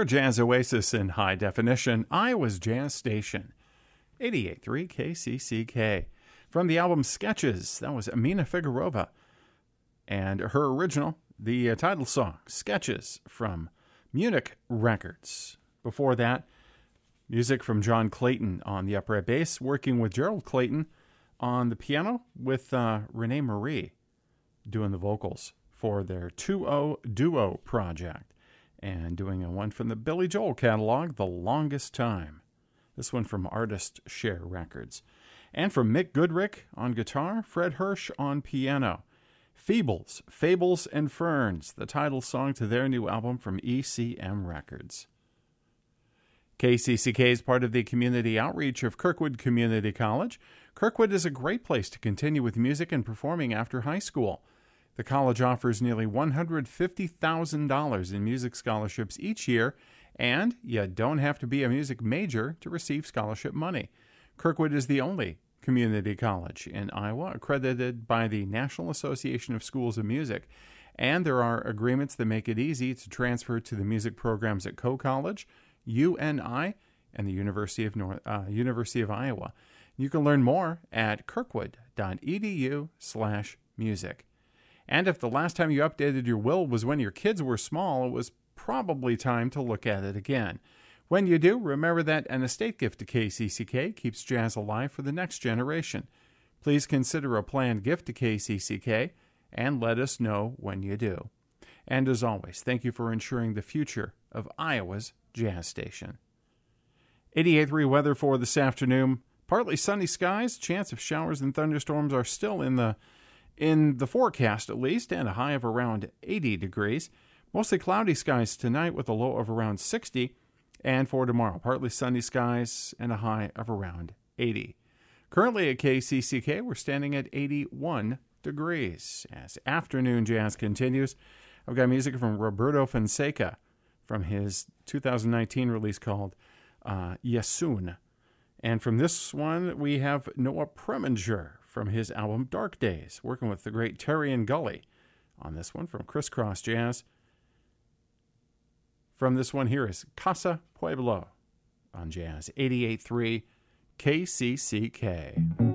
Your Jazz Oasis in high definition, Iowa's Jazz Station, 88.3 KCCK. From the album Sketches, that was Amina Figurova. And her original, the title song, Sketches, from Munich Records. Before that, music from John Clayton on the upright bass, working with Gerald Clayton on the piano, with Renee Marie doing the vocals for their 2-0 duo project, and doing a one from the Billy Joel catalog, The Longest Time. This one from Artist Share Records. And from Mick Goodrick on guitar, Fred Hirsch on piano. Feebles, Fables, and Ferns, the title song to their new album from ECM Records. KCCK is part of the community outreach of Kirkwood Community College. Kirkwood is a great place to continue with music and performing after high school. The college offers nearly $150,000 in music scholarships each year, and you don't have to be a music major to receive scholarship money. Kirkwood is the only community college in Iowa accredited by the National Association of Schools of Music, and there are agreements that make it easy to transfer to the music programs at Coe College, UNI, and the University of Iowa. You can learn more at kirkwood.edu/music. And if the last time you updated your will was when your kids were small, it was probably time to look at it again. When you do, remember that an estate gift to KCCK keeps jazz alive for the next generation. Please consider a planned gift to KCCK and let us know when you do. And as always, thank you for ensuring the future of Iowa's Jazz Station. 88.3 weather for this afternoon. Partly sunny skies. Chance of showers and thunderstorms are still in the forecast at least, and a high of around 80 degrees. Mostly cloudy skies tonight with a low of around 60. And for tomorrow, partly sunny skies and a high of around 80. Currently at KCCK, we're standing at 81 degrees. As afternoon jazz continues, I've got music from Roberto Fonseca from his 2019 release called Yesun. And from this one, we have Noah Preminger from his album Dark Days, working with the great Terry and Gully on this one from Crisscross Jazz. From this one here is Casa Pueblo on Jazz 88.3 KCCK.